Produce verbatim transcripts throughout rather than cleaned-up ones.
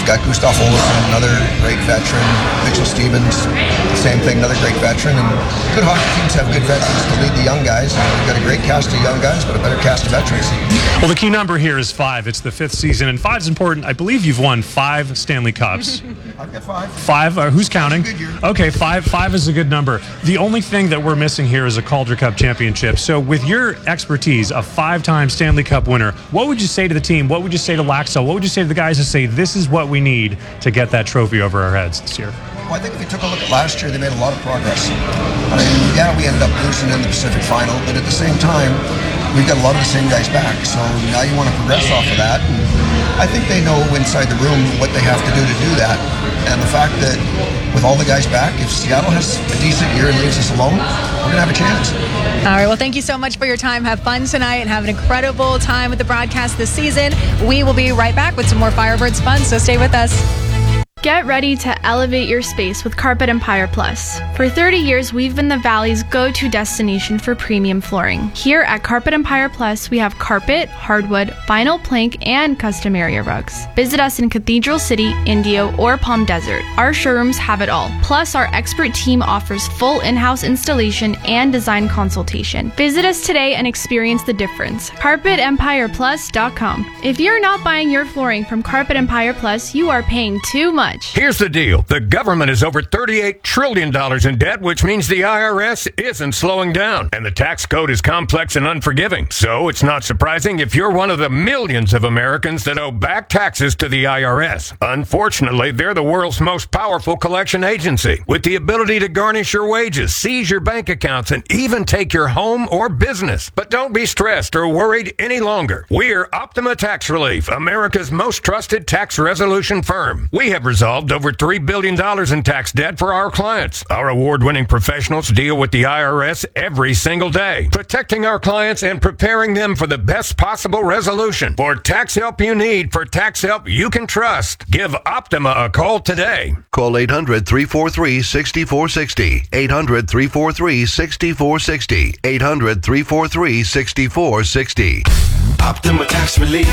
got Gustav Olsson, another great veteran. Mitchell Stevens, same thing, another great veteran. And good hockey teams have good veterans to lead the young guys. We've got a great cast of young guys, but a better cast of veterans. Well, the key number here is five. It's the fifth season, and five's important. I believe you've won five Stanley Cups. I've got five. Five? Uh, who's counting? Good year. Okay, five. Five is a good number. The only thing that we're missing here is a Calder Cup championship. So, with your expertise, a five-time Stanley Cup winner, what would you say to the team? What would you say to Laxell? What would you say to the guys that say this is what we need to get that trophy over our heads this year? Well, I think if you took a look at last year, they made a lot of progress. I mean, yeah, we ended up losing in the Pacific Final, but at the same time, we've got a lot of the same guys back. So now you want to progress off of that. And I think they know inside the room what they have to do to do that. And the fact that with all the guys back, if Seattle has a decent year and leaves us alone, we're going to have a chance. All right, well, thank you so much for your time. Have fun tonight and have an incredible time with the broadcast this season. We will be right back with some more Firebirds fun, so stay with us. Get ready to elevate your space with Carpet Empire Plus. For thirty years, we've been the Valley's go-to destination for premium flooring. Here at Carpet Empire Plus, we have carpet, hardwood, vinyl plank, and custom area rugs. Visit us in Cathedral City, Indio, or Palm Desert. Our showrooms have it all. Plus, our expert team offers full in-house installation and design consultation. Visit us today and experience the difference. carpet empire plus dot com. If you're not buying your flooring from Carpet Empire Plus, you are paying too much. Here's the deal. The government is over thirty-eight trillion dollars in debt, which means the I R S isn't slowing down. And the tax code is complex and unforgiving. So it's not surprising if you're one of the millions of Americans that owe back taxes to the I R S. Unfortunately, they're the world's most powerful collection agency, with the ability to garnish your wages, seize your bank accounts, and even take your home or business. But don't be stressed or worried any longer. We're Optima Tax Relief, America's most trusted tax resolution firm. We have resolved over three billion dollars in tax debt for our clients. Our award-winning professionals deal with the I R S every single day, protecting our clients and preparing them for the best possible resolution. For tax help you need, for tax help you can trust, give Optima a call today. Call eight hundred, three four three, six four six zero. eight hundred, three four three, six four six zero. eight hundred, three four three, six four six zero. Optima Tax Relief.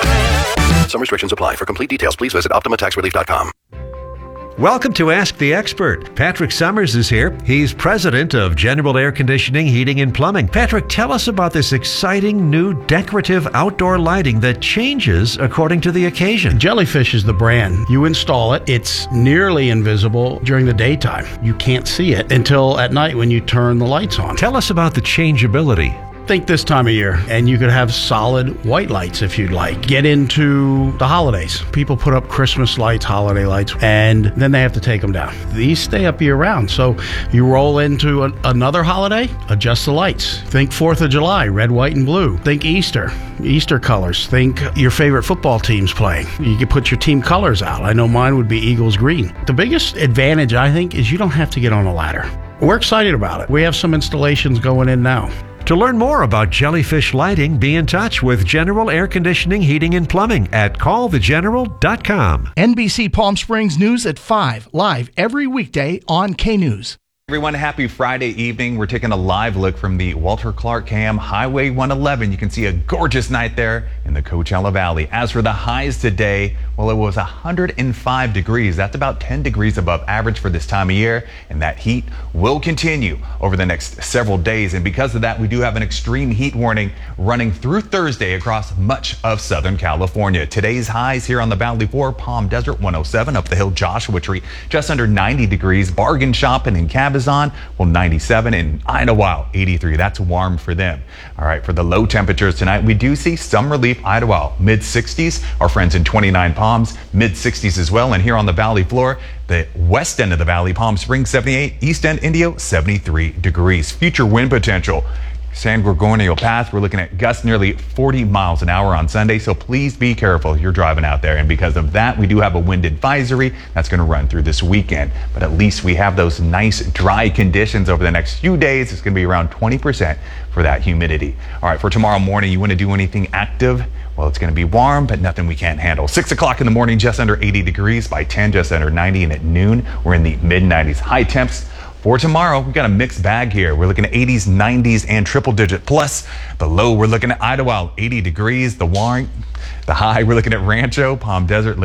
Some restrictions apply. For complete details, please visit optima tax relief dot com. Welcome to Ask the Expert. Patrick Summers is here. He's president of General Air Conditioning, Heating, and Plumbing. Patrick, tell us about this exciting new decorative outdoor lighting that changes according to the occasion. Jellyfish is the brand. You install it. It's nearly invisible during the daytime. You can't see it until at night when you turn the lights on. Tell us about the changeability. Think this time of year, and you could have solid white lights if you'd like. Get into the holidays. People put up Christmas lights, holiday lights, and then they have to take them down. These stay up year round, so you roll into a, another holiday, adjust the lights. Think fourth of July, red, white, and blue. Think Easter, Easter colors. Think your favorite football team's playing. You can put your team colors out. I know mine would be Eagles green. The biggest advantage, I think, is you don't have to get on a ladder. We're excited about it. We have some installations going in now. To learn more about Jellyfish Lighting, be in touch with General Air Conditioning, Heating, and Plumbing at call the general dot com. N B C Palm Springs News at five, live every weekday on K-News. Everyone, happy Friday evening. We're taking a live look from the Walter Clark Cam Highway one eleven. You can see a gorgeous night there in the Coachella Valley. As for the highs today, well, it was one hundred five degrees. That's about ten degrees above average for this time of year, and that heat will continue over the next several days. And because of that, we do have an extreme heat warning running through Thursday across much of Southern California. Today's highs here on the Valley floor: Palm Desert one oh seven, up the hill Joshua Tree just under ninety degrees, Bargain Shopping in Cabazon, well, ninety-seven, and Idlewild eighty-three. That's warm for them. All right, for the low temperatures tonight, we do see some relief. Idlewild mid sixties, our friends in twenty-nine Palms mid sixties as well. And here on the Valley floor, the west end of the Valley, Palm Springs seventy-eight, east end Indio seventy-three degrees. Future wind potential: San Gorgonio Path, we're looking at gusts nearly forty miles an hour on Sunday, so please be careful if you're driving out there. And because of that, we do have a wind advisory that's going to run through this weekend. But at least we have those nice dry conditions over the next few days. It's going to be around twenty percent for that humidity. All right, for tomorrow morning, you want to do anything active? Well, it's going to be warm, but nothing we can't handle. six o'clock in the morning, just under eighty degrees. By ten, just under ninety. And at noon, we're in the mid nineties. High temps for tomorrow, we've got a mixed bag here. We're looking at eighties, nineties, and triple digit plus. The low, we're looking at Idlewild, eighty degrees. The warm, the high, we're looking at Rancho, Palm Desert,